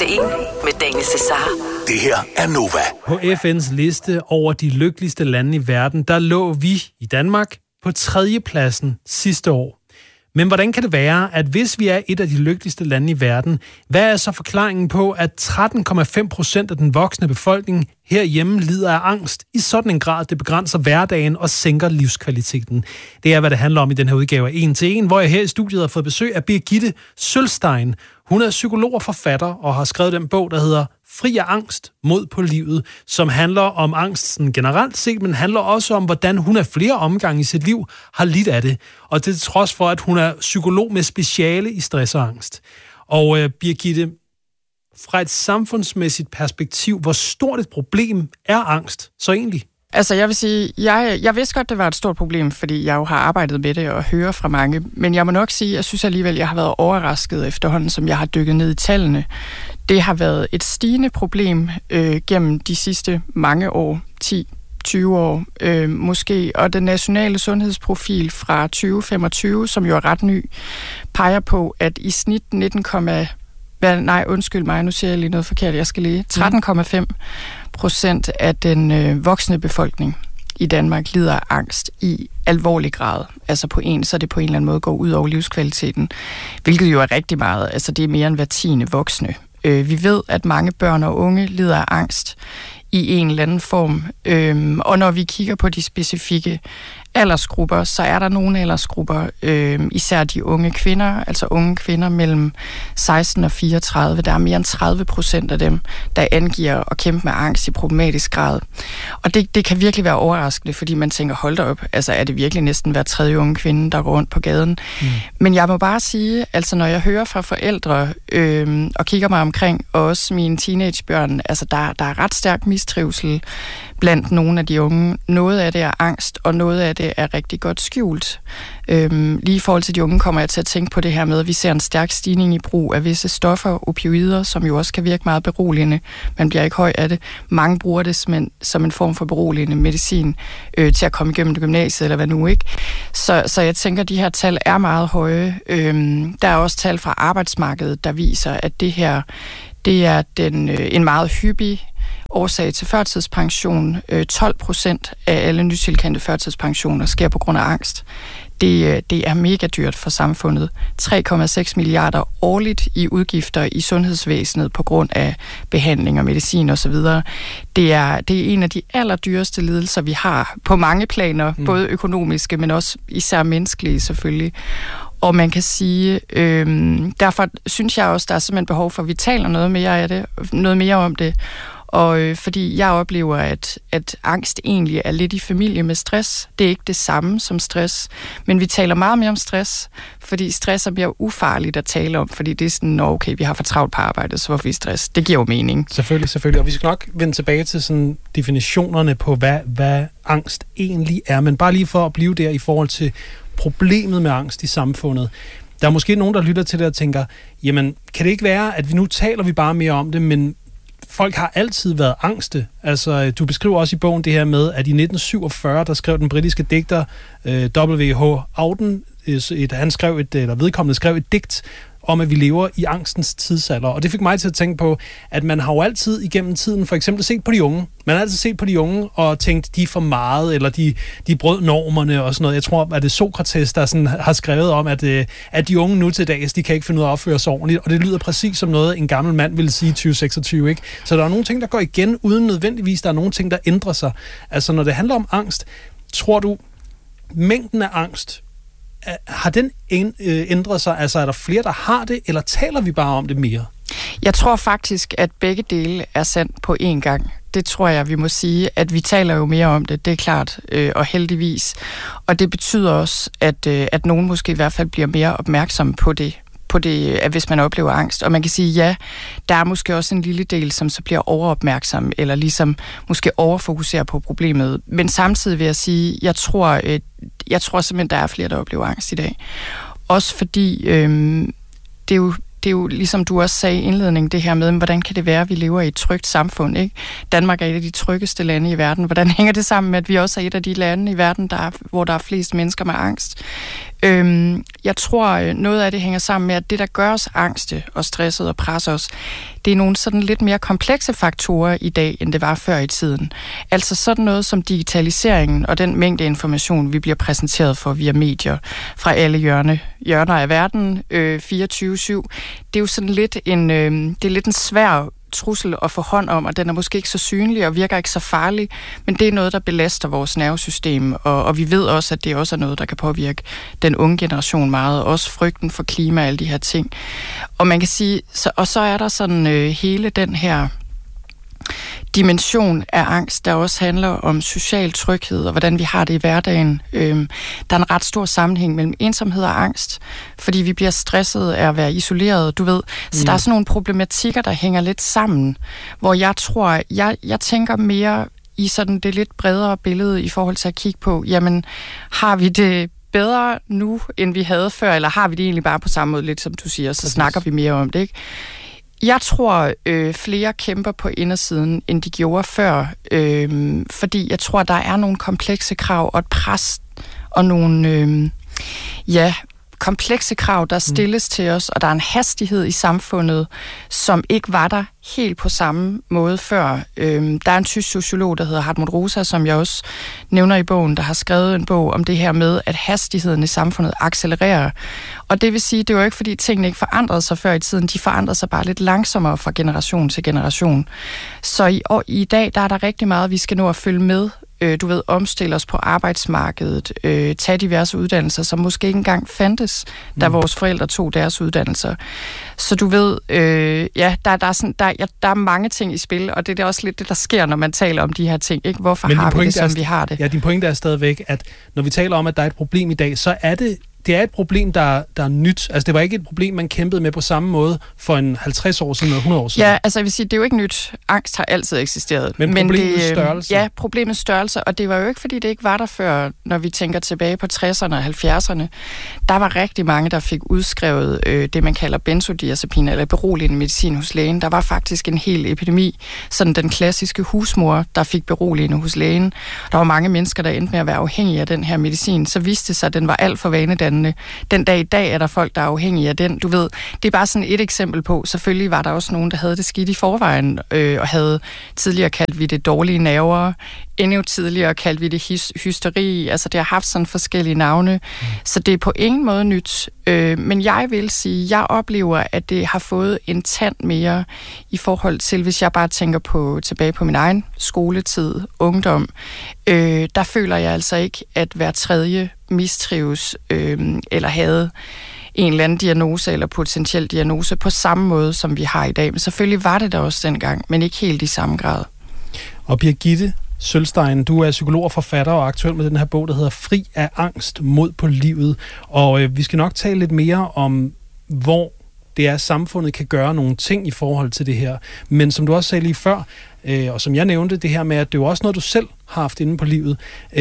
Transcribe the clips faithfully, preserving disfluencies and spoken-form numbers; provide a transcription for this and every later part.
til en med Daniel Cesar. Det her er Nova. På F N's liste over de lykkeligste lande i verden, der lå vi i Danmark på tredjepladsen sidste år. Men hvordan kan det være, at hvis vi er et af de lykkeligste lande i verden, hvad er så forklaringen på, at tretten komma fem procent af den voksne befolkning herhjemme lider af angst i sådan en grad, det begrænser hverdagen og sænker livskvaliteten? Det er, hvad det handler om i den her udgave af En til En, hvor jeg her i studiet har fået besøg af Birgitte Sølstein. Hun er psykolog og forfatter og har skrevet den bog, der hedder Fri af angst, mod på livet, som handler om angsten generelt set, men handler også om, hvordan hun af flere omgange i sit liv har lidt af det. Og det er trods for, at hun er psykolog med speciale i stress og angst. Og øh, Birgitte, fra et samfundsmæssigt perspektiv, hvor stort et problem er angst så egentlig? Altså, jeg vil sige, jeg, jeg vidste godt, det var et stort problem, fordi jeg jo har arbejdet med det og hører fra mange. Men jeg må nok sige, jeg synes alligevel, jeg har været overrasket efterhånden, som jeg har dykket ned i tallene. Det har været et stigende problem øh, gennem de sidste mange år, ti tyve år øh, måske. Og den nationale sundhedsprofil fra tyve femogtyve, som jo er ret ny, peger på, at i snit nitten, nej, undskyld mig, nu siger jeg lige noget forkert, jeg skal lige, tretten komma fem procent af den øh, voksne befolkning i Danmark lider af angst i alvorlig grad. Altså på en, så det på en eller anden måde går ud over livskvaliteten, hvilket jo er rigtig meget. Altså det er mere end hver tiende voksne. Øh, vi ved, at mange børn og unge lider af angst i en eller anden form. Øhm, og når vi kigger på de specifikke aldersgrupper, så er der nogle aldersgrupper, øhm, især de unge kvinder, altså unge kvinder mellem seksten og fireogtredive. Der er mere end tredive procent af dem, der angiver at kæmpe med angst i problematisk grad. Og det, det kan virkelig være overraskende, fordi man tænker, hold da op, altså er det virkelig næsten hver tredje unge kvinde, der går rundt på gaden. Mm. Men jeg må bare sige, altså når jeg hører fra forældre øhm, og kigger mig omkring, og også mine teenagebørn, altså der, der er ret stærk mistrivsel blandt nogle af de unge. Noget af det er angst, og noget af det er rigtig godt skjult. Øhm, lige i forhold til de unge kommer jeg til at tænke på det her med, at vi ser en stærk stigning i brug af visse stoffer, opioider, som jo også kan virke meget beroligende. Man bliver ikke høj af det. Mange bruger det som en, som en form for beroligende medicin øh, til at komme igennem det gymnasiet, eller hvad nu ikke. Så, så jeg tænker, at de her tal er meget høje. Øhm, der er også tal fra arbejdsmarkedet, der viser, at det her det er den, øh, en meget hyppig årsag til førtidspension. tolv procent af alle nytilkendte førtidspensioner sker på grund af angst. Det, det er mega dyrt for samfundet. tre komma seks milliarder årligt i udgifter i sundhedsvæsenet på grund af behandling og medicin osv. Det er, det er en af de allerdyreste lidelser, vi har på mange planer, mm. både økonomiske, men også især menneskelige selvfølgelig. Og man kan sige, øh, derfor synes jeg også, der er simpelthen behov for, at vi taler noget mere af det, noget mere om det. Og øh, fordi jeg oplever, at, at angst egentlig er lidt i familie med stress. Det er ikke det samme som stress, men vi taler meget mere om stress, fordi stress er mere ufarligt at tale om, fordi det er sådan, okay, vi har for travlt på arbejdet, så hvorfor vi stress? Det giver jo mening. Selvfølgelig, selvfølgelig. Og vi skal nok vende tilbage til sådan definitionerne på, hvad, hvad angst egentlig er, men bare lige for at blive der i forhold til problemet med angst i samfundet. Der er måske nogen, der lytter til det og tænker, jamen, kan det ikke være, at vi nu taler vi bare mere om det, men folk har altid været angste. Altså, du beskriver også i bogen det her med, at i nitten syvogfyrre, der skrev den britiske digter øh, W H Auden, et, han skrev et, eller vedkommende skrev et digt om, at vi lever i angstens tidsalder. Og det fik mig til at tænke på, at man har jo altid igennem tiden for eksempel set på de unge. Man har altid set på de unge og tænkt, de er for meget, eller de, de brød normerne og sådan noget. Jeg tror, at det er Sokrates, der sådan har skrevet om, at, at de unge nu til dags, de kan ikke finde ud af at opføre sig ordentligt. Og det lyder præcis som noget, en gammel mand ville sige i tyve seksogtyve, ikke? Så der er nogle ting, der går igen, uden nødvendigvis, der er nogle ting, der ændrer sig. Altså, når det handler om angst, tror du, mængden af angst, har den ændret sig? Altså, er der flere, der har det, eller taler vi bare om det mere? Jeg tror faktisk, at begge dele er sandt på én gang. Det tror jeg, vi må sige, at vi taler jo mere om det, det er klart, øh, og heldigvis. Og det betyder også, at, øh, at nogen måske i hvert fald bliver mere opmærksom på det, på det, at hvis man oplever angst. Og man kan sige, ja, der er måske også en lille del, som så bliver overopmærksom, eller ligesom måske overfokuserer på problemet. Men samtidig vil jeg sige, jeg tror, øh, jeg tror simpelthen, der er flere, der oplever angst i dag. Også fordi, øh, det er jo det er jo ligesom du også sagde i indledningen, det her med, hvordan kan det være, at vi lever i et trygt samfund, ikke? Danmark er et af de tryggeste lande i verden. Hvordan hænger det sammen med, at vi også er et af de lande i verden, der er, hvor der er flest mennesker med angst? Øhm, jeg tror, noget af det hænger sammen med, at det, der gør os angste og stresset og presser os, det er nogle sådan lidt mere komplekse faktorer i dag, end det var før i tiden. Altså sådan noget som digitaliseringen og den mængde information, vi bliver præsenteret for via medier fra alle hjørne, hjørner af verden, øh, fireogtyve syv. Det er jo sådan lidt en, øh, det er lidt en svær trussel at få hånd om, og den er måske ikke så synlig og virker ikke så farlig, men det er noget, der belaster vores nervesystem, og, og vi ved også, at det også er noget, der kan påvirke den unge generation meget, også frygten for klima og alle de her ting. Og man kan sige, så, og så er der sådan øh, hele den her dimension af angst, der også handler om social tryghed og hvordan vi har det i hverdagen. Øhm, der er en ret stor sammenhæng mellem ensomhed og angst, fordi vi bliver stresset af at være isoleret, du ved. Så mm. der er sådan nogle problematikker, der hænger lidt sammen, hvor jeg tror, jeg, jeg tænker mere i sådan det lidt bredere billede i forhold til at kigge på, jamen, har vi det bedre nu, end vi havde før, eller har vi det egentlig bare på samme måde, lidt som du siger, så Præcis. snakker vi mere om det, ikke? Jeg tror, øh, flere kæmper på indersiden, end de gjorde før, øh, fordi jeg tror, der er nogle komplekse krav og et pres og nogle øh, ja, komplekse krav, der stilles mm. til os, og der er en hastighed i samfundet, som ikke var der helt på samme måde før. Øh, der er en tysk sociolog, der hedder Hartmut Rosa, som jeg også nævner i bogen, der har skrevet en bog om det her med, at hastigheden i samfundet accelererer. Og det vil sige, det er jo ikke, fordi tingene ikke forandrede sig før i tiden, de forandrede sig bare lidt langsommere fra generation til generation. Så i, og i dag, der er der rigtig meget, vi skal nå at følge med. Øh, du ved, omstille os på arbejdsmarkedet, øh, tage diverse uddannelser, som måske ikke engang fandtes, da mm. vores forældre tog deres uddannelser. Så du ved, øh, ja, der, der, er sådan, der, ja, der er mange ting i spil, og det er også lidt det, der sker, når man taler om de her ting. Ikke? Hvorfor Men har vi det, som er, vi har det? Ja, din pointe er stadigvæk, at når vi taler om, at der er et problem i dag, så er det Det er et problem, der, der er nyt. Altså, det var ikke et problem, man kæmpede med på samme måde for en halvtreds år siden eller hundrede år siden. Ja, altså jeg vil sige, det er jo ikke nyt. Angst har altid eksisteret. Men problemets det, størrelse? Ja, problemets størrelse, og det var jo ikke, fordi det ikke var der før, når vi tænker tilbage på tresserne og halvfjerdserne. Der var rigtig mange, der fik udskrevet øh, det, man kalder benzodiazepin, eller beroligende medicin hos lægen. Der var faktisk en hel epidemi, sådan den klassiske husmor, der fik beroligende hos lægen. Der var mange mennesker, der endte med at være afhængige af den her medicin. Så viste det sig, at den var alt for vanedannende. Den dag i dag er der folk, der er afhængige af den. Du ved, det er bare sådan et eksempel på. Selvfølgelig var der også nogen, der havde det skidt i forvejen, øh, og havde tidligere kaldt vi det dårlige nerver. Endnu tidligere kaldte vi det hys- hysteri. Altså, det har haft sådan forskellige navne. Mm. Så det er på ingen måde nyt. Øh, men jeg vil sige, jeg oplever, at det har fået en tand mere i forhold til, hvis jeg bare tænker på tilbage på min egen skoletid, ungdom. Øh, der føler jeg altså ikke, at hver tredje mistrives øh, eller havde en eller anden diagnose eller potentiel diagnose på samme måde, som vi har i dag. Men selvfølgelig var det der også dengang, men ikke helt i samme grad. Og Birgitte Sølstein, du er psykolog og forfatter og aktuel med den her bog, der hedder Fri af angst, mod på livet. Og øh, vi skal nok tale lidt mere om, hvor det er, samfundet kan gøre nogle ting i forhold til det her. Men som du også sagde lige før, øh, og som jeg nævnte, det her med, at det er jo også noget, du selv har haft inde på livet.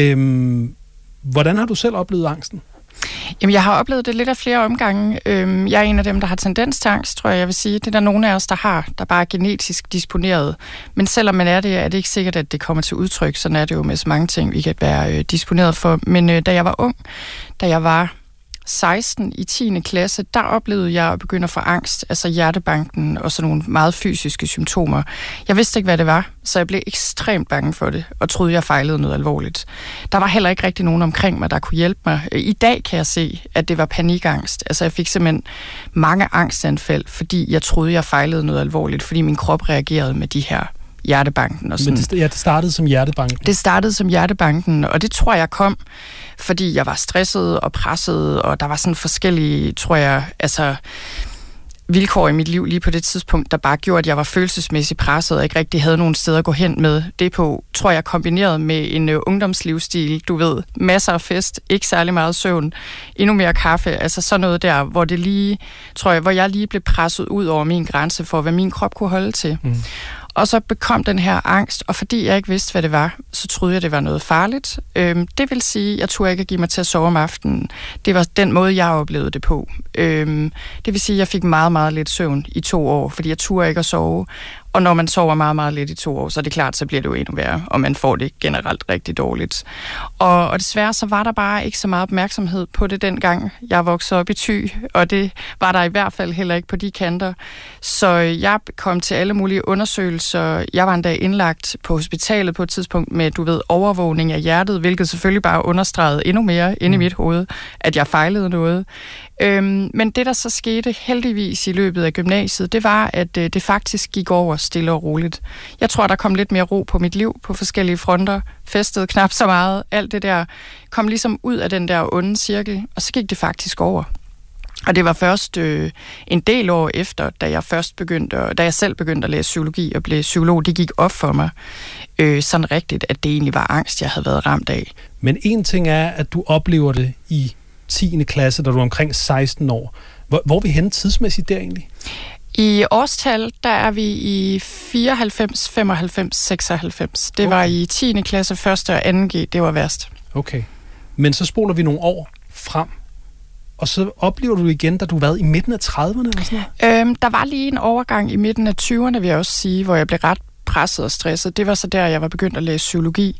Øh, hvordan har du selv oplevet angsten? Jamen, jeg har oplevet det lidt af flere omgange. Jeg er en af dem, der har tendens til angst, tror jeg, jeg vil sige. Det er der nogle af os, der har, der bare er genetisk disponeret. Men selvom man er det, er det ikke sikkert, at det kommer til udtryk. Sådan er det jo med så mange ting, vi kan være disponeret for. Men da jeg var ung, da jeg var seksten i tiende klasse, der oplevede jeg at begynde at få angst, altså hjertebanken og sådan nogle meget fysiske symptomer. Jeg vidste ikke, hvad det var, så jeg blev ekstremt bange for det, og troede, jeg fejlede noget alvorligt. Der var heller ikke rigtig nogen omkring mig, der kunne hjælpe mig. I dag kan jeg se, at det var panikangst. Altså jeg fik simpelthen mange angstanfald, fordi jeg troede, jeg fejlede noget alvorligt, fordi min krop reagerede med de her hjertebanken og sådan. Men det, ja, det startede som hjertebanken. Det startede som hjertebanken, og det tror jeg kom, fordi jeg var stresset og presset, og der var sådan forskellige, tror jeg, altså vilkår i mit liv lige på det tidspunkt, der bare gjorde, at jeg var følelsesmæssigt presset, og ikke rigtig havde nogen steder at gå hen med det på, tror jeg, kombineret med en uh, ungdomslivsstil, du ved, masser af fest, ikke særlig meget søvn, endnu mere kaffe, altså sådan noget der, hvor det lige, tror jeg, hvor jeg lige blev presset ud over min grænse for, hvad min krop kunne holde til. Mm. Og så bekom den her angst, og fordi jeg ikke vidste, hvad det var, så troede jeg, det var noget farligt. Øhm, det vil sige, jeg turde ikke at give mig til at sove om aftenen. Det var den måde, jeg oplevede det på. Øhm, det vil sige, at jeg fik meget, meget lidt søvn i to år, fordi jeg turde ikke at sove. Og når man sover meget, meget lidt i to år, så er det klart, så bliver det jo endnu værre, og man får det generelt rigtig dårligt. Og, og desværre, så var der bare ikke så meget opmærksomhed på det dengang, jeg voksede op i Thy, og det var der i hvert fald heller ikke på de kanter. Så jeg kom til alle mulige undersøgelser. Jeg var endda indlagt på hospitalet på et tidspunkt med, du ved, overvågning af hjertet, hvilket selvfølgelig bare understregede endnu mere inde i mit hoved, at jeg fejlede noget. Øhm, men det, der så skete heldigvis i løbet af gymnasiet, det var, at øh, det faktisk gik over stille og roligt. Jeg tror, der kom lidt mere ro på mit liv på forskellige fronter, festede knap så meget, alt det der kom ligesom ud af den der onde cirkel, og så gik det faktisk over. Og det var først øh, en del år efter, da jeg først begyndte, da jeg selv begyndte at læse psykologi og blev psykolog, det gik op for mig øh, sådan rigtigt, at det egentlig var angst, jeg havde været ramt af. Men en ting er, at du oplever det i tiende klasse, da du er omkring seksten år. Hvor, hvor er vi henne tidsmæssigt der egentlig? I årstal, der er vi i fireoghalvfems, femoghalvfems, seksoghalvfems. Det okay. var i tiende klasse, første og anden G, det var værst. Okay. Men så spoler vi nogle år frem, og så oplever du igen, da du var i midten af trediverne eller sådan noget? Øhm, der var lige en overgang i midten af tyverne, vil jeg også sige, hvor jeg blev ret presset og stresset. Det var så der, jeg var begyndt at læse psykologi.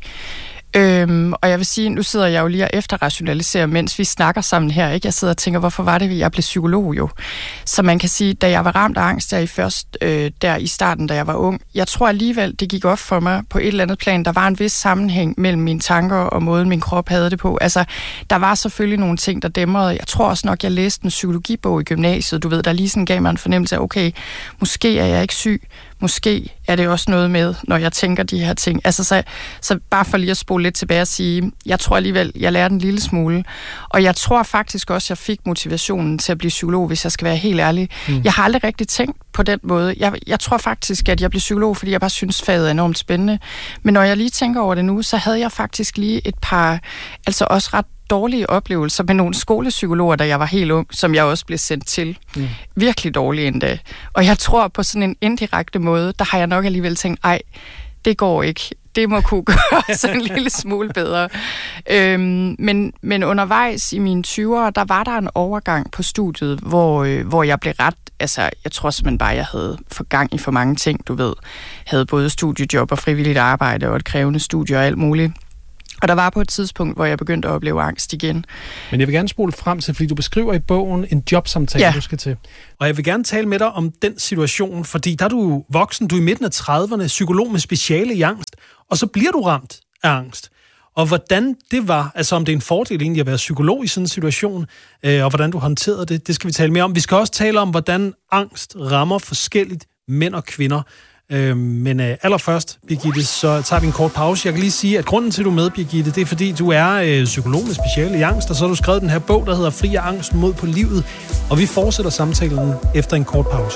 Øhm, og jeg vil sige, nu sidder jeg jo lige og efterrationaliserer, mens vi snakker sammen her, ikke? Jeg sidder og tænker, hvorfor var det, jeg blev psykolog jo? Så man kan sige, da jeg var ramt af angst der i først, øh, der i starten, da jeg var ung, jeg tror alligevel, det gik op for mig på et eller andet plan. Der var en vis sammenhæng mellem mine tanker og måden, min krop havde det på. Altså, der var selvfølgelig nogle ting, der dæmrede. Jeg tror også nok, jeg læste en psykologibog i gymnasiet. Du ved, der lige sådan gav mig en fornemmelse af, okay, måske er jeg ikke syg. Måske er det også noget med, når jeg tænker de her ting. Altså, så, så bare for lige at spole lidt tilbage og sige, jeg tror alligevel, jeg lærte en lille smule. Og jeg tror faktisk også, jeg fik motivationen til at blive psykolog, hvis jeg skal være helt ærlig. Mm. Jeg har aldrig rigtig tænkt på den måde. Jeg, jeg tror faktisk, at jeg blev psykolog, fordi jeg bare synes, faget er enormt spændende. Men når jeg lige tænker over det nu, så havde jeg faktisk lige et par, altså også ret dårlige oplevelser med nogle skolepsykologer, da jeg var helt ung, som jeg også blev sendt til. Mm. Virkelig dårlige endda. Og jeg tror på sådan en indirekte måde, der har jeg nok alligevel tænkt, ej, det går ikke. Det må kunne gøre sådan en lille smule bedre. Øhm, men, men undervejs i mine tyvere, der var der en overgang på studiet, hvor, øh, hvor jeg blev ret, altså jeg tror simpelthen bare, jeg havde for gang i for mange ting, du ved. Havde både studiejob og frivilligt arbejde og et krævende studie og alt muligt. Og der var på et tidspunkt, hvor jeg begyndte at opleve angst igen. Men jeg vil gerne spole frem til, fordi du beskriver i bogen en jobsamtale, ja. Du skal til. Og jeg vil gerne tale med dig om den situation, fordi der er du voksen, du er i midten af trediverne, psykolog med speciale i angst, og så bliver du ramt af angst. Og hvordan det var, altså om det er en fordel egentlig at være psykolog i sådan en situation, øh, og hvordan du håndterede det, det skal vi tale mere om. Vi skal også tale om, hvordan angst rammer forskelligt mænd og kvinder. Øh, men øh, allerførst, Birgitte, så tager vi en kort pause. Jeg kan lige sige, at grunden til, at du er med, Birgitte, det er, fordi du er øh, psykolog med speciale i angst, og så har du skrevet den her bog, der hedder Fri af angst mod på livet. Og vi fortsætter samtalen efter en kort pause.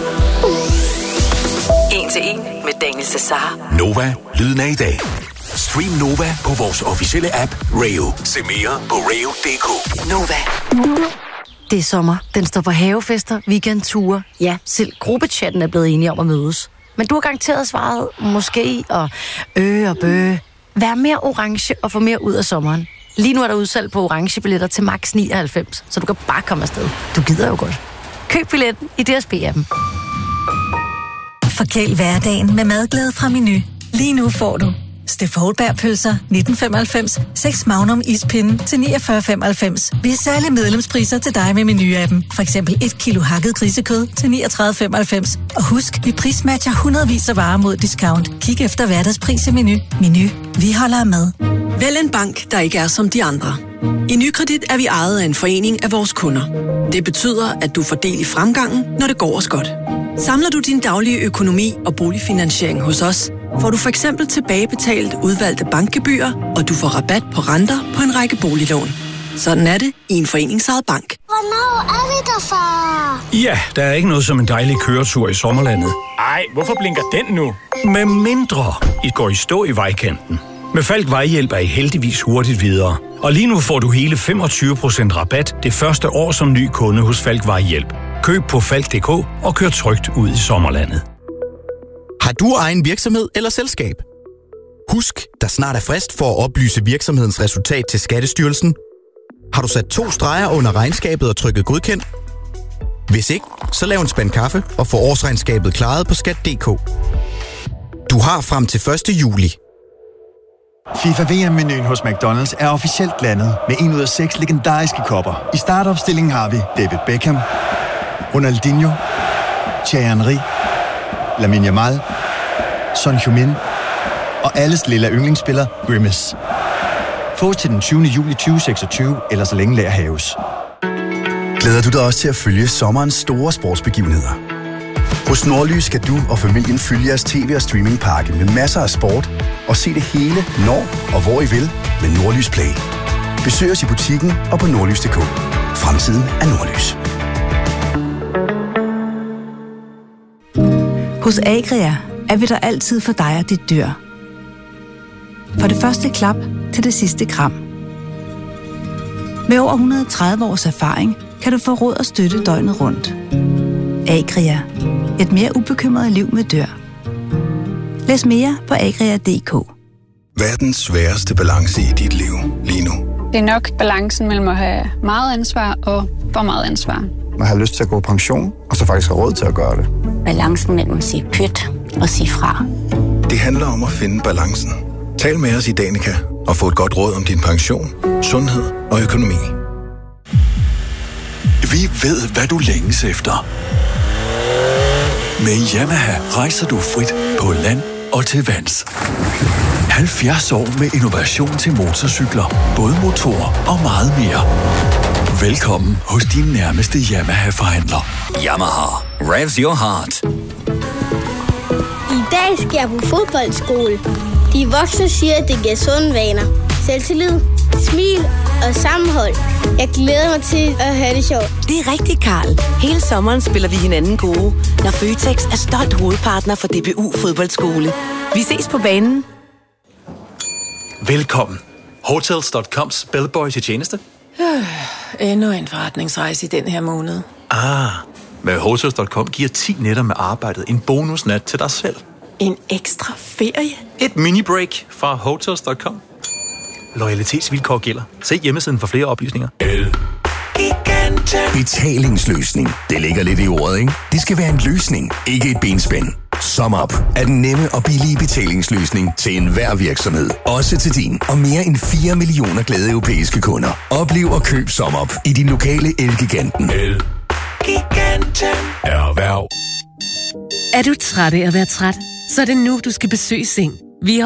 En til en med Daniel Cesar. Nova, lyden af i dag. Stream Nova på vores officielle app, Rayo. Se mere på rayo punktum d k. Nova. Det er sommer. Den står på havefester, weekendture. Ja, selv gruppechatten er blevet enige om at mødes. Men du har garanteret svaret måske og øh og bøh. Vær mere orange og få mere ud af sommeren. Lige nu er der udsalg på orange billetter til max nioghalvfems, så du kan bare komme afsted. Du gider jo godt. Køb billetten i D S B-appen. Forkæl hverdagen med madglæde fra Meny. Lige nu får du Steff Holberg-pølser nitten femoghalvfems, seks Magnum ispinde til niogfyrre femoghalvfems. Vi har særlige medlemspriser til dig med Meny-appen. For eksempel et kilo hakket grisekød til niogtredive femoghalvfems. Og husk, vi prismatcher hundredvis af varer mod discount. Kig efter hverdagspris i Meny. Meny. Vi holder af mad. Vælg en bank, der ikke er som de andre. I Nykredit er vi ejet af en forening af vores kunder. Det betyder, at du får del i fremgangen, når det går os godt. Samler du din daglige økonomi og boligfinansiering hos os, får du for eksempel tilbagebetalt udvalgte bankgebyrer, og du får rabat på renter på en række boliglån. Sådan er det i en foreningsejet bank. Hvornår er vi der, far? Ja, der er ikke noget som en dejlig køretur i sommerlandet. Ej, hvorfor blinker den nu? Med mindre I går i stå i vejkanten. Med Falck Vejhjælp er I heldigvis hurtigt videre. Og lige nu får du hele femogtyve procent rabat det første år som ny kunde hos Falck Vejhjælp. Køb på falck punktum d k og kør trygt ud i sommerlandet. Har du egen virksomhed eller selskab? Husk, der snart er frist for at oplyse virksomhedens resultat til Skattestyrelsen. Har du sat to streger under regnskabet og trykket godkendt? Hvis ikke, så lav en spand kaffe og få årsregnskabet klaret på skat punktum d k. Du har frem til første juli. FIFA V M-menuen hos McDonald's er officielt landet med en ud af seks legendariske kopper. I startopstillingen har vi David Beckham, Ronaldinho, Thierry Henry, Lamine Yamal, Son Heung-min og alles lille yndlingsspiller Grimace. Fås til den tyvende juli tyve seksogtyve, eller så længe lager haves. Glæder du dig også til at følge sommerens store sportsbegivenheder? Hos Nordlys kan du og familien følge jeres tv- og streamingpakke med masser af sport og se det hele, når og hvor I vil med Nordlys Play. Besøg os i butikken og på nordlys punktum d k. Fremtiden er Nordlys. Hos Agria er vi der altid for dig og dit dyr. For det første klap til det sidste kram. Med over et hundrede og tredive års erfaring kan du få råd og støtte døgnet rundt. Agria. Et mere ubekymret liv med dyr. Læs mere på agria punktum d k. Hvad er den sværeste balance i dit liv lige nu? Det er nok balancen mellem at have meget ansvar og for meget ansvar. Man har lyst til at gå på pension, og så faktisk have råd til at gøre det. Balancen mellem at sige pyt og sige fra. Det handler om at finde balancen. Tal med os i Danica og få et godt råd om din pension, sundhed og økonomi. Vi ved, hvad du længes efter. Med Yamaha rejser du frit på land og til vands. halvfjerds år med innovation til motorcykler, både motorer og meget mere. Velkommen hos din nærmeste Yamaha-forhandler. Yamaha. Revs your heart. I dag skal jeg på fodboldskole. De voksne siger, at det giver sunde vaner. Selvtillid, smil og sammenhold. Jeg glæder mig til at have det sjovt. Det er rigtigt, Karl. Hele sommeren spiller vi hinanden gode, når Føtex er stolt hovedpartner for D B U Fodboldskole. Vi ses på banen. Velkommen. Hotels punktum coms bellboy til tjeneste. Øh, endnu en forretningsrejse i den her måned. Ah, med Hotels punktum com giver ti nætter med arbejdet en bonusnat til dig selv. En ekstra ferie? Et mini-break fra Hotels punktum com. Loyalitetsvilkår gælder. Se hjemmesiden for flere oplysninger. Betalingsløsning. Det ligger lidt i ordet, ikke? Det skal være en løsning, ikke et benspænd. SumUp er den nemme og billige betalingsløsning til enhver virksomhed. Også til din og mere end fire millioner glade europæiske kunder. Oplev og køb SumUp i din lokale Elgiganten. Elgiganten. Erhverv. Er du træt af at være træt? Så er det nu, du skal besøge Seng.